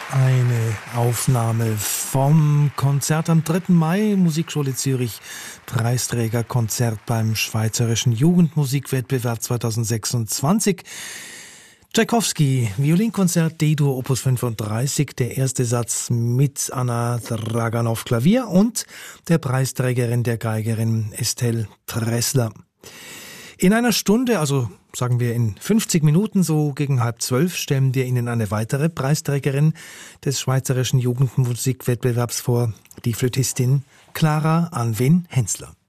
Eine Aufnahme vom Konzert am 3. Mai, Musikschule Zürich, Preisträgerkonzert beim Schweizerischen Jugendmusikwettbewerb 2026. Tschaikowski, Violinkonzert D-Dur Opus 35, der erste Satz mit Anna Draganov Klavier und der Preisträgerin, der Geigerin Estelle Tressler. In einer Stunde, also sagen wir in 50 Minuten, so gegen 11:30, stellen wir Ihnen eine weitere Preisträgerin des Schweizerischen Jugendmusikwettbewerbs vor, die Flötistin Clara Anwin Hensler.